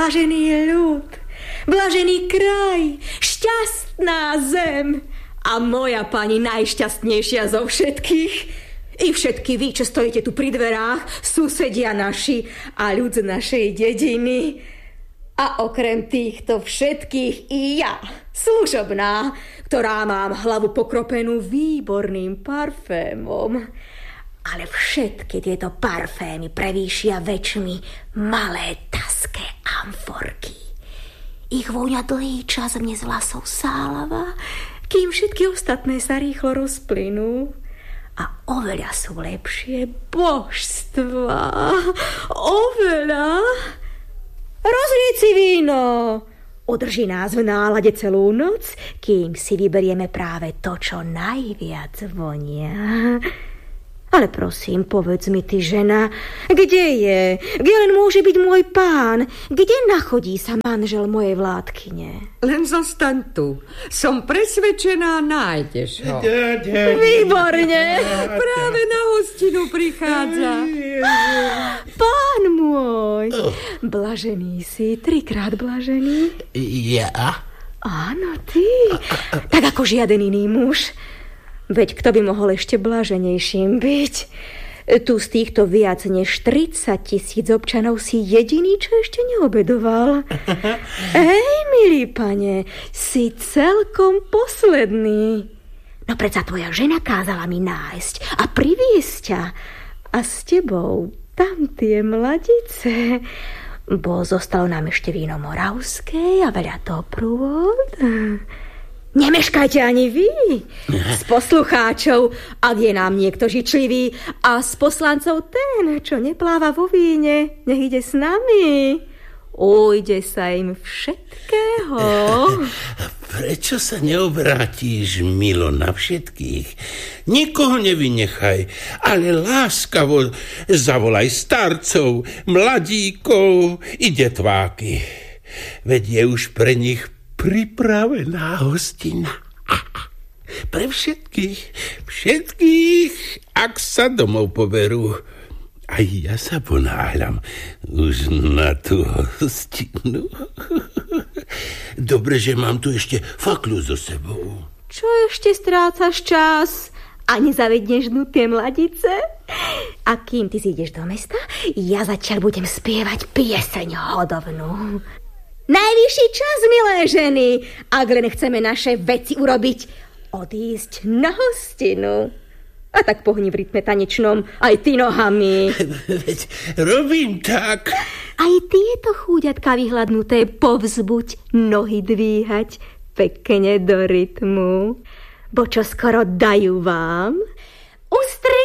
blažený ľud, blažený kraj, šťastná zem a moja pani najšťastnejšia zo všetkých. I všetky vy, čo stojíte tu pri dverách, susedia naši a ľud z našej dediny. A okrem týchto všetkých i ja, služobná, ktorá mám hlavu pokropenú výborným parfémom. Ale všetky tieto parfémy prevýšia väčšmi malé taské amforky. Ich vôňa dlhý čas mne z vlasov sálava, kým všetky ostatné sa rýchlo rozplynú. A oveľa sú lepšie božstvá. Oveľa. Rozlieť si víno. Udrží nás v nálade celú noc, kým si vyberieme práve to, čo najviac vonia. Ale prosím, povedz mi ty, žena, kde je? Kde len môže byť môj pán? Kde nachodí sa manžel mojej vládkyne? Len zostaň tu. Som presvedčená, nájdeš ho. Výborne. Práve na hostinu prichádza. Pán môj. Blažený si, 3-krát blažený. Ja? Áno, ty. Tak ako žiaden iný muž. Veď kto by mohol ešte blaženejším byť? Tu z týchto viac než 30,000 občanov si jediný, čo ešte neobedoval. Hej, milý pane, si celkom posledný. No predsa tvoja žena kázala mi nájsť a priviesť ťa. A s tebou tam tie mladice. Bo zostalo nám ešte víno moravské a veľa toprôd. Nemeškajte ani vy z poslucháčov, ak je nám niekto žičlivý, a z poslancov ten, čo nepláva vo víne, nech ide s nami. Ujde sa im všetkého. Prečo sa neobrátíš, Milo, na všetkých? Nikoho nevynechaj, ale láskavo zavolaj starcov, mladíkov i detváky. Veď je už pre nich pripravená hostina. Pre všetkých, ak sa domov poberú. A ja sa ponáhľam už na tú hostinu. Dobre, že mám tu ešte faklu so sebou. Čo ešte strácaš čas? A nezavedneš tie mladice? A kým ty si ideš do mesta, ja zatiaľ budem spievať pieseň hodovnú. Najvyšší čas, milé ženy, ak len chceme naše veci urobiť, odísť na hostinu. A tak pohni v rytme tanečnom aj ty nohami. Veď robím tak. Aj tieto chúďatka vyhladnuté povzbuď nohy dvíhať pekne do rytmu. Bo čo skoro dajú vám